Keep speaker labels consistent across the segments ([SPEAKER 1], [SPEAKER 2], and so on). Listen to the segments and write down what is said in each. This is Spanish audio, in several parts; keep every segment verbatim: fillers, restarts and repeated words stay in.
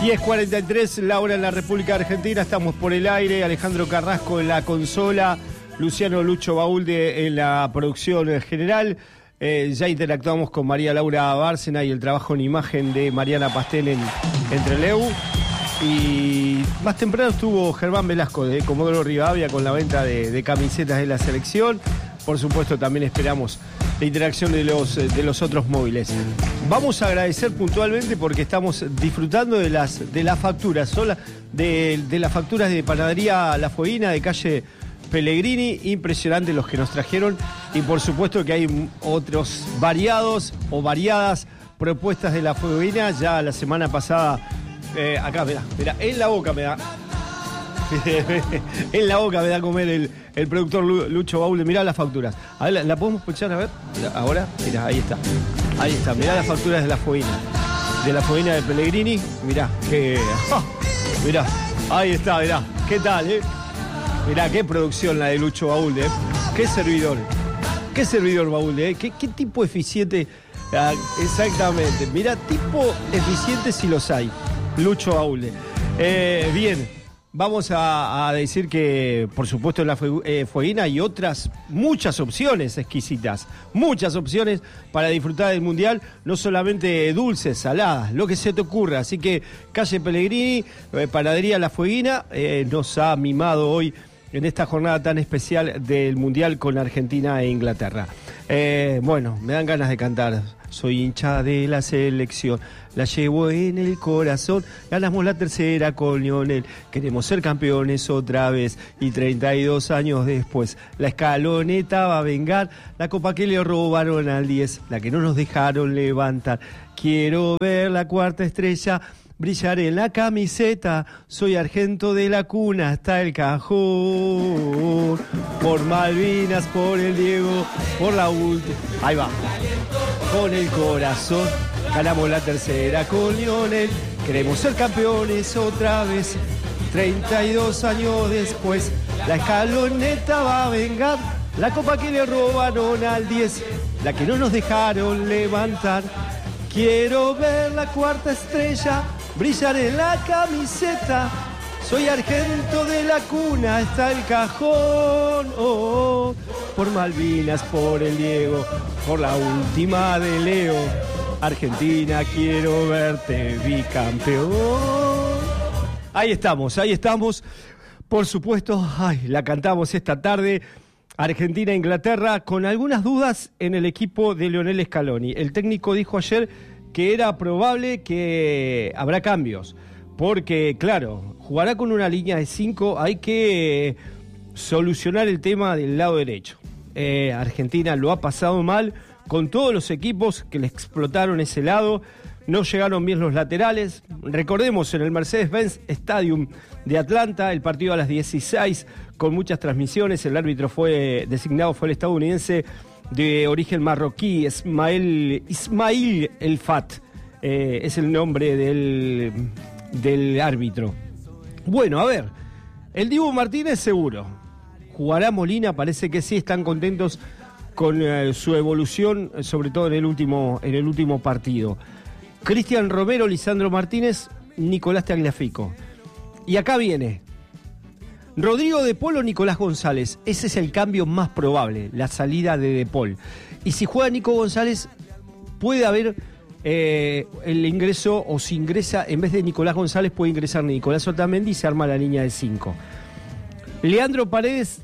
[SPEAKER 1] diez cuarenta y tres, la hora en la República Argentina. Estamos por el aire. Alejandro Carrasco en la consola, Luciano Lucho Baúlde en la producción general. Eh, ya interactuamos con María Laura Bárcena y el trabajo en imagen de Mariana Pastén en, en Trelew. Y más temprano estuvo Germán Velasco de Comodoro Rivadavia con la venta de, de camisetas de la selección. Por supuesto, también esperamos la interacción de los, de los otros móviles. Vamos a agradecer puntualmente porque estamos disfrutando de las, de las facturas, sola, de, de las facturas de Panadería La Fueguina de calle Pellegrini. Impresionante los que nos trajeron. Y por supuesto que hay otros variados o variadas propuestas de La Fueguina. Ya la semana pasada, eh, acá, mirá, mirá, en la boca me da... en la boca me da a comer el, el productor Lucho Baúlde. Mirá las facturas. A ver, ¿la, la podemos escuchar? A ver. Mirá, ahora, mirá, ahí está. Ahí está, mirá las facturas de La Fueguina. De La Fueguina de Pellegrini. Mirá, que. ¡Oh! Mirá, ahí está, mirá. ¿Qué tal, eh? Mirá, qué producción la de Lucho Baúlde, eh. Qué servidor. Qué servidor Baúlde, eh. Qué, qué tipo eficiente. Ah, exactamente. Mirá, tipo eficiente si los hay. Lucho Baúlde. Eh, bien. Vamos a, a decir que, por supuesto, en La Fueguina hay otras muchas opciones exquisitas, muchas opciones para disfrutar del Mundial, no solamente dulces, saladas, lo que se te ocurra. Así que calle Pellegrini, eh, Panadería La Fueguina, eh, nos ha mimado hoy en esta jornada tan especial del Mundial con Argentina e Inglaterra. Eh, bueno, me dan ganas de cantar. Soy hincha de la selección, la llevo en el corazón, ganamos la tercera con Lionel, queremos ser campeones otra vez y treinta y dos años después, la escaloneta va a vengar, la copa que le robaron al diez, la que no nos dejaron levantar, quiero ver la cuarta estrella, brillar en la camiseta, soy argento de la cuna hasta el cajón, por Malvinas, por el Diego, por la última, ahí va. Con el corazón, ganamos la tercera con Lionel, queremos ser campeones otra vez, treinta y dos años después, la escaloneta va a vengar, la copa que le robaron al diez, la que no nos dejaron levantar, quiero ver la cuarta estrella, brillar en la camiseta, soy argento de la cuna, está el cajón, oh, oh, por Malvinas, por el Diego, por la última de Leo, Argentina, quiero verte bicampeón. Ahí estamos, ahí estamos, por supuesto, ay, la cantamos esta tarde, Argentina-Inglaterra, con algunas dudas en el equipo de Lionel Scaloni. El técnico dijo ayer que era probable que habrá cambios, porque, claro, jugará con una línea de cinco, hay que solucionar el tema del lado derecho. Eh, Argentina lo ha pasado mal con todos los equipos que le explotaron ese lado, no llegaron bien los laterales. Recordemos en el Mercedes-Benz Stadium de Atlanta, el partido a las dieciséis con muchas transmisiones, el árbitro fue designado, fue el estadounidense de origen marroquí, Ismael, Ismail El Fat, eh, es el nombre del... del árbitro. Bueno, a ver, el Dibu Martínez seguro. ¿Jugará Molina? Parece que sí, están contentos con eh, su evolución, sobre todo en el último, en el último partido. Cristian Romero, Lisandro Martínez, Nicolás Tagliafico. Y acá viene Rodrigo De Paul o Nicolás González. Ese es el cambio más probable, la salida de De Paul. Y si juega Nico González, puede haber Eh, el ingreso, o si ingresa, en vez de Nicolás González, puede ingresar Nicolás Otamendi y se arma la línea de cinco. Leandro Paredes,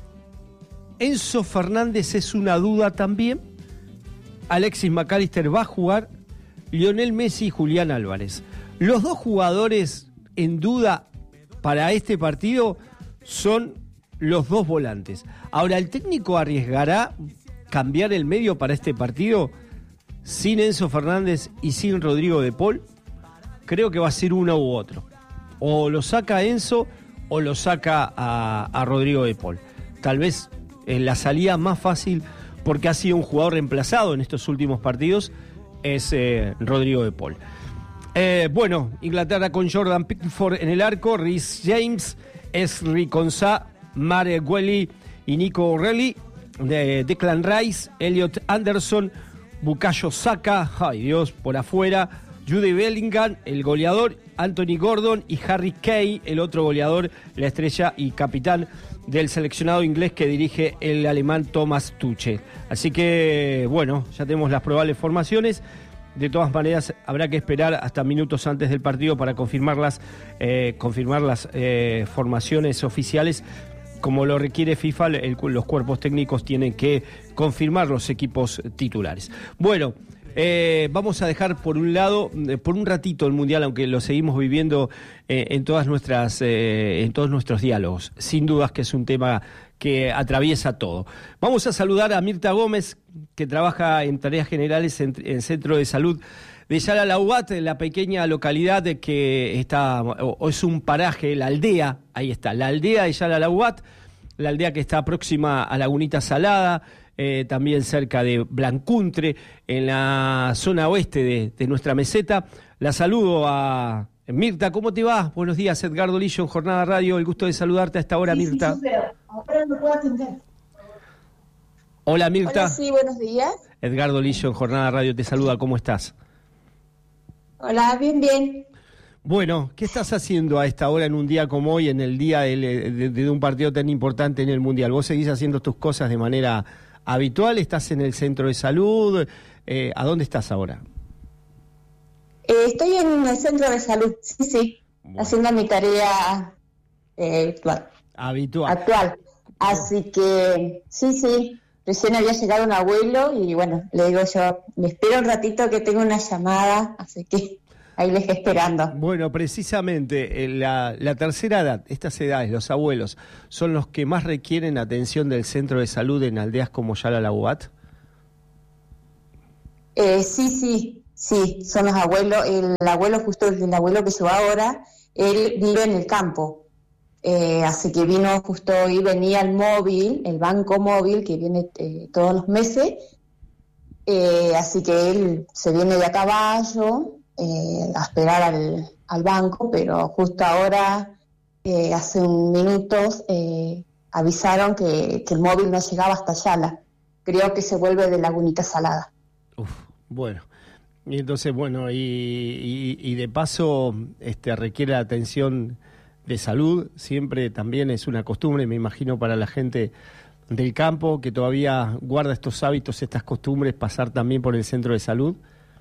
[SPEAKER 1] Enzo Fernández es una duda también. Alexis McAllister va a jugar. Lionel Messi y Julián Álvarez. Los dos jugadores en duda para este partido son los dos volantes. Ahora, ¿el técnico arriesgará cambiar el medio para este partido sin Enzo Fernández y sin Rodrigo De Paul? Creo que va a ser uno u otro. O lo saca Enzo o lo saca a, a Rodrigo De Paul. Tal vez en la salida más fácil, porque ha sido un jugador reemplazado en estos últimos partidos, es eh, Rodrigo De Paul. Eh, bueno, Inglaterra con Jordan Pickford en el arco, Reece James, Esri Konsa, Mare Gueli y Nico O'Reilly, de Declan Rice, Elliot Anderson, Bukayo Saka, ay Dios, por afuera, Jude Bellingham, el goleador, Anthony Gordon y Harry Kane, el otro goleador, la estrella y capitán del seleccionado inglés que dirige el alemán Thomas Tuchel. Así que, bueno, ya tenemos las probables formaciones. De todas maneras, habrá que esperar hasta minutos antes del partido para confirmarlas, eh, confirmar las eh, formaciones oficiales. Como lo requiere FIFA, el, los cuerpos técnicos tienen que confirmar los equipos titulares. Bueno, eh, vamos a dejar por un lado, eh, por un ratito el Mundial, aunque lo seguimos viviendo eh, en todas nuestras, eh, en todos nuestros diálogos. Sin dudas que es un tema que atraviesa todo. Vamos a saludar a Mirta Gómez, que trabaja en tareas generales en el Centro de Salud de Yalalaubat, la pequeña localidad que está, o, o es un paraje, la aldea, ahí está, la aldea de Yalalaubat, la aldea que está próxima a Lagunita Salada, eh, también cerca de Blancuntre, en la zona oeste de, de nuestra meseta. La saludo a Mirta, ¿cómo te va? Buenos días, Edgardo Lillo en Jornada Radio, el gusto de saludarte a esta hora, sí, Mirta. Sí, sí, pero ahora no puedo atender. Hola, Mirta.
[SPEAKER 2] Hola, sí, buenos días.
[SPEAKER 1] Edgardo Lillo en Jornada Radio te saluda, ¿cómo estás?
[SPEAKER 2] Hola, bien, bien.
[SPEAKER 1] Bueno, ¿qué estás haciendo a esta hora en un día como hoy, en el día de, de, de un partido tan importante en el Mundial? ¿Vos seguís haciendo tus cosas de manera habitual? ¿Estás en el centro de salud? Eh, ¿A dónde estás ahora?
[SPEAKER 2] Eh, estoy en el centro de salud, sí, sí, bueno, haciendo mi tarea eh, actual.
[SPEAKER 1] Habitual.
[SPEAKER 2] Actual. Así que, sí, sí, recién había llegado un abuelo y bueno, le digo yo, me espero un ratito que tengo una llamada, así que ahí les estoy esperando.
[SPEAKER 1] Bueno, precisamente la, la tercera edad, estas edades, los abuelos, ¿son los que más requieren atención del centro de salud en aldeas como Yalalaubat?
[SPEAKER 2] Eh, sí, sí. Sí, son los abuelos. El abuelo, justo el abuelo que llegó ahora, él vive en el campo. Eh, así que vino justo hoy, venía el móvil, el banco móvil, que viene eh, todos los meses. Eh, así que él se viene de a caballo eh, a esperar al, al banco, pero justo ahora, eh, hace un minutos, eh, avisaron que, que el móvil no llegaba hasta Yala. Creo que se vuelve de Lagunita Salada.
[SPEAKER 1] Uf, bueno. Y entonces, bueno, y, y, y de paso este, requiere atención de salud, siempre también es una costumbre, me imagino, para la gente del campo que todavía guarda estos hábitos, estas costumbres, pasar también por el centro de salud.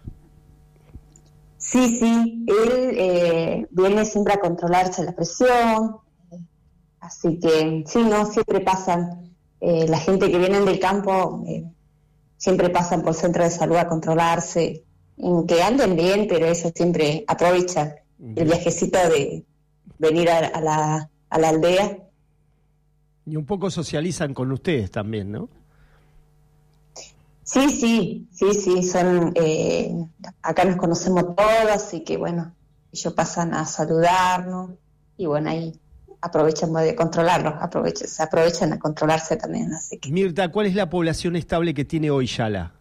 [SPEAKER 2] Sí, sí, él eh, viene siempre a controlarse la presión, así que sí, no, siempre pasan, eh, la gente que viene del campo eh, siempre pasan por el centro de salud a controlarse, que anden bien, pero ellos siempre aprovechan el viajecito de venir a, a, la, a la aldea.
[SPEAKER 1] Y un poco socializan con ustedes también, ¿no?
[SPEAKER 2] Sí, sí, sí, sí, son, eh, acá nos conocemos todos, así que bueno, ellos pasan a saludarnos y bueno, ahí aprovechan de controlarlos, aprovechan, se aprovechan a controlarse también, así que...
[SPEAKER 1] Mirta, ¿cuál es la población estable que tiene hoy Yala?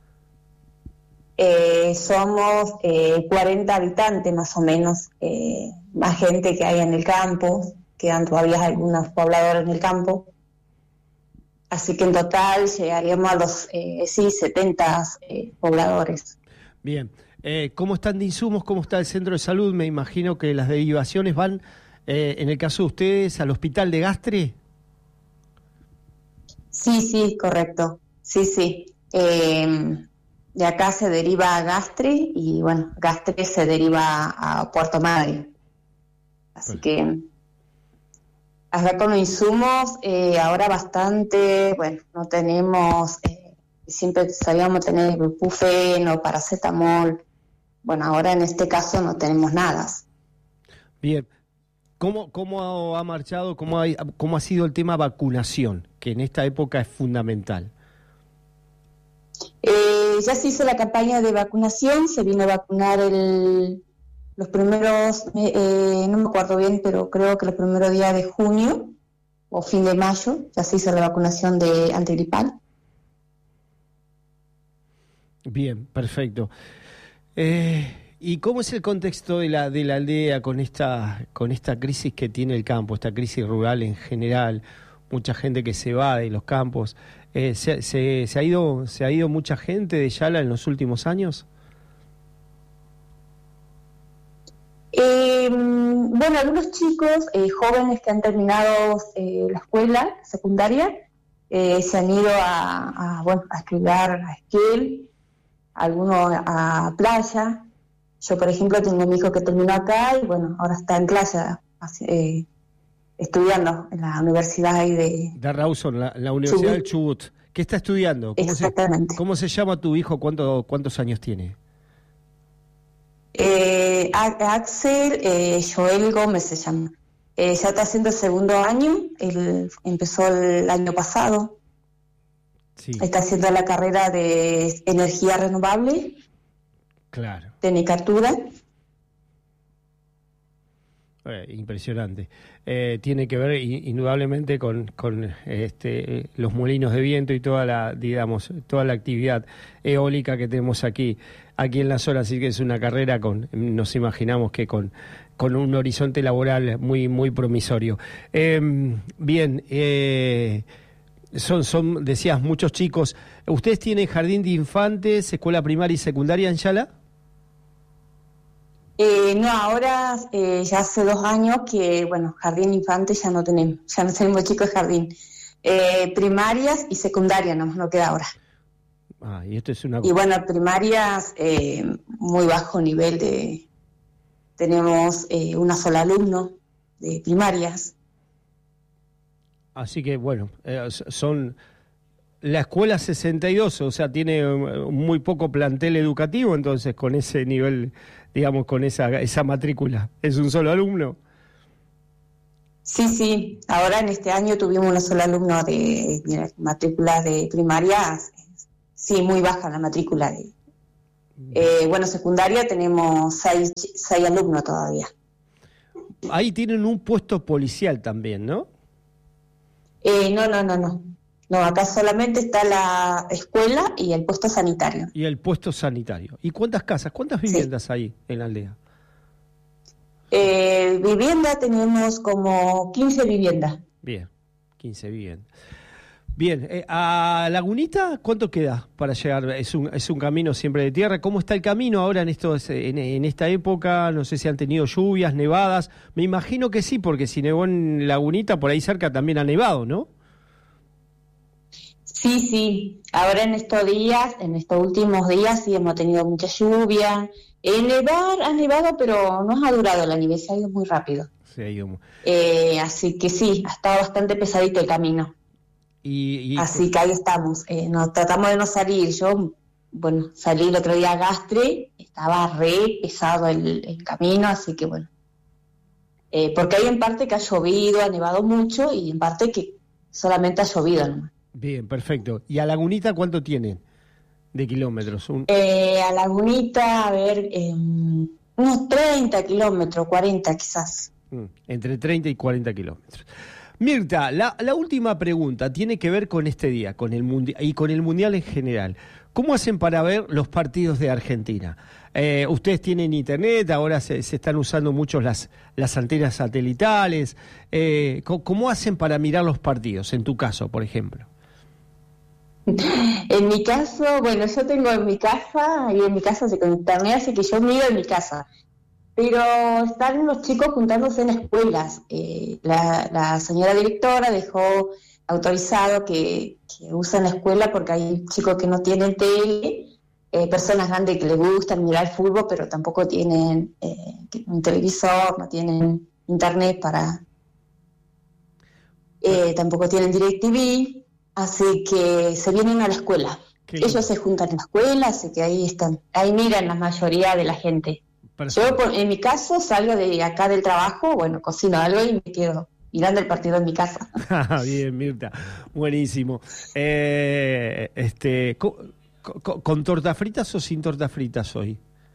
[SPEAKER 2] Eh, somos eh, cuarenta habitantes más o menos, eh, más gente que hay en el campo, quedan todavía algunos pobladores en el campo, así que en total llegaríamos a los, eh, sí, setenta eh, pobladores.
[SPEAKER 1] Bien, eh, ¿cómo están de insumos? ¿Cómo está el centro de salud? Me imagino que las derivaciones van, eh, en el caso de ustedes, al hospital de Gastre.
[SPEAKER 2] Sí, sí, correcto, sí, sí. Eh, De acá se deriva a Gastre y bueno, Gastre se deriva a Puerto Madre. Así bueno. que acá con los insumos, eh, ahora bastante, bueno, no tenemos, eh, siempre sabíamos tener ibuprofeno, paracetamol. Bueno, ahora en este caso no tenemos nada.
[SPEAKER 1] Bien. ¿Cómo, cómo ha marchado, cómo ha, cómo ha sido el tema vacunación, que en esta época es fundamental?
[SPEAKER 2] Eh, ya se hizo la campaña de vacunación, se vino a vacunar el, los primeros, eh, no me acuerdo bien, pero creo que los primeros días de junio o fin de mayo, ya se hizo la vacunación de antigripal.
[SPEAKER 1] Bien, perfecto. Eh, ¿Y cómo es el contexto de la de la aldea con esta con esta crisis que tiene el campo, esta crisis rural en general? Mucha gente que se va de los campos. Eh, ¿se, se, se ha ido se ha ido mucha gente de Yala en los últimos años?
[SPEAKER 2] bueno, algunos chicos eh, jóvenes que han terminado eh, la escuela secundaria eh, se han ido a, a, bueno, a estudiar a esquí, algunos a playa. Yo, por ejemplo, tengo un hijo que terminó acá y bueno, ahora está en playa eh, estudiando en la universidad ahí de...
[SPEAKER 1] De Rawson, la, la Universidad del Chubut. ¿Qué está estudiando? ¿Cómo
[SPEAKER 2] Exactamente.
[SPEAKER 1] Se, ¿Cómo se llama tu hijo? ¿Cuánto, ¿Cuántos años tiene?
[SPEAKER 2] Eh, Axel eh, Joel Gómez se llama. Eh, ya está haciendo el segundo año, él empezó el año pasado. Sí. Está haciendo la carrera de energía renovable.
[SPEAKER 1] Claro.
[SPEAKER 2] Tecnicatura.
[SPEAKER 1] Eh, impresionante. Eh, tiene que ver indudablemente con, con este, los molinos de viento y toda la, digamos, toda la actividad eólica que tenemos aquí, aquí en la zona, así que es una carrera con, nos imaginamos que con, con un horizonte laboral muy, muy promisorio. Eh, bien, eh, son, son, decías, muchos chicos. ¿Ustedes tienen jardín de infantes, escuela primaria y secundaria en Yala?
[SPEAKER 2] Eh, no, ahora eh, ya hace dos años que, bueno, jardín infante ya no tenemos, ya no tenemos chicos de jardín. Eh, primarias y secundarias nomás no queda ahora.
[SPEAKER 1] Ah, y esto es una...
[SPEAKER 2] Y bueno, primarias, eh, muy bajo nivel de... Tenemos eh, una sola alumno de primarias.
[SPEAKER 1] Así que, bueno, eh, son... La escuela sesenta y dos, o sea, tiene muy poco plantel educativo, entonces con ese nivel, digamos, con esa esa matrícula, ¿es un solo alumno?
[SPEAKER 2] Sí, sí, ahora en este año tuvimos un solo alumno de, de matrícula de primaria, sí, muy baja la matrícula. De, eh, bueno, secundaria tenemos seis, seis alumnos todavía.
[SPEAKER 1] Ahí tienen un puesto policial también, ¿no?
[SPEAKER 2] Eh, no, no, no, no. No, acá solamente está la escuela y el puesto sanitario.
[SPEAKER 1] Y el puesto sanitario. ¿Y cuántas casas, cuántas viviendas sí. hay en la aldea?
[SPEAKER 2] Eh, vivienda tenemos como quince viviendas.
[SPEAKER 1] Bien, quince viviendas. Bien, eh, a Lagunita, ¿cuánto queda para llegar? Es un, es un camino siempre de tierra. ¿Cómo está el camino ahora en, estos, en, en esta época? No sé si han tenido lluvias, nevadas. Me imagino que sí, porque si nevó en Lagunita, por ahí cerca también ha nevado, ¿no?
[SPEAKER 2] Sí, sí, ahora en estos días, en estos últimos días sí hemos tenido mucha lluvia. Eh, nevar ha nevado, pero no ha durado la nieve, se ha ido muy rápido.
[SPEAKER 1] Se ha ido muy...
[SPEAKER 2] Eh, así que sí, ha estado bastante pesadito el camino.
[SPEAKER 1] Y, y...
[SPEAKER 2] Así que ahí estamos, eh, nos tratamos de no salir. Yo, bueno, salí el otro día a Gastre, estaba re pesado el, el camino, así que bueno. Eh, porque hay en parte que ha llovido, ha nevado mucho, y en parte que solamente ha llovido nomás.
[SPEAKER 1] Bien, perfecto. ¿Y a Lagunita cuánto tienen de kilómetros? Un...
[SPEAKER 2] Eh, a Lagunita, a ver, eh, unos treinta kilómetros, cuarenta quizás.
[SPEAKER 1] Mm, entre treinta y cuarenta kilómetros. Mirta, la, la última pregunta tiene que ver con este día, con el mundi- y con el Mundial en general. ¿Cómo hacen para ver los partidos de Argentina? Eh, ustedes tienen internet, ahora se, se están usando mucho las, las antenas satelitales. Eh, ¿cómo, ¿Cómo hacen para mirar los partidos, en tu caso, por ejemplo?
[SPEAKER 2] En mi caso, bueno, yo tengo en mi casa, y en mi casa se con internet, así que yo miro en mi casa. Pero están los chicos juntándose en escuelas. Eh, la, la señora directora dejó autorizado que, que usen la escuela porque hay chicos que no tienen tele, eh, personas grandes que les gustan mirar fútbol, pero tampoco tienen eh, un televisor, no tienen internet para... Eh, tampoco tienen DirecTV. Así que se vienen a la escuela. ¿Qué? Ellos se juntan en la escuela, así que ahí están. Ahí miran la mayoría de la gente. Perfecto. Yo, por, en mi caso, salgo de acá del trabajo, bueno, cocino algo y me quedo mirando el partido en mi casa.
[SPEAKER 1] Bien, Mirta. Buenísimo. Eh, este, ¿con, con, ¿Con tortas fritas o sin tortas fritas hoy?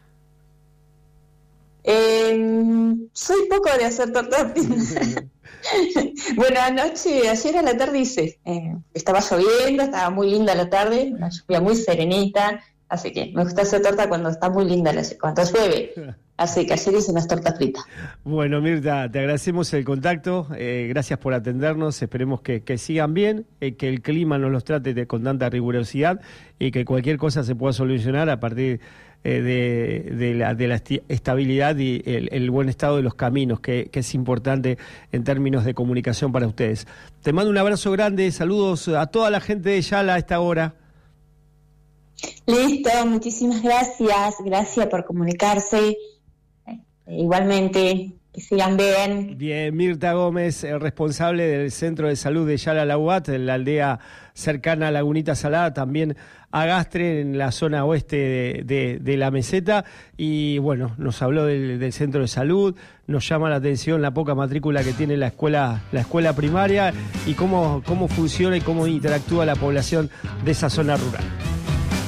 [SPEAKER 2] Eh, soy poco de hacer tortas fritas. Bueno, anoche, ayer a la tarde hice, eh, estaba lloviendo, estaba muy linda la tarde, una lluvia muy serenita, así que me gusta hacer torta cuando está muy linda, la, cuando llueve, así que ayer hice unas tortas fritas.
[SPEAKER 1] Bueno, Mirta, te agradecemos el contacto, eh, gracias por atendernos, esperemos que, que sigan bien, eh, que el clima no los trate de, con tanta rigurosidad y que cualquier cosa se pueda solucionar a partir eh, de, de, la, de la estabilidad y el, el buen estado de los caminos, que, que es importante en términos de comunicación para ustedes. Te mando un abrazo grande, saludos a toda la gente de Yala a esta hora.
[SPEAKER 2] Listo, muchísimas gracias, gracias por comunicarse. Igualmente, que sigan bien.
[SPEAKER 1] Bien, Mirta Gómez, el responsable del Centro de Salud de Yala La U A T, en la aldea cercana a Lagunita Salada, también Agastre, en la zona oeste de, de, de la meseta, y bueno, nos habló del, del centro de salud, nos llama la atención la poca matrícula que tiene la escuela, la escuela primaria y cómo, cómo funciona y cómo interactúa la población de esa zona rural.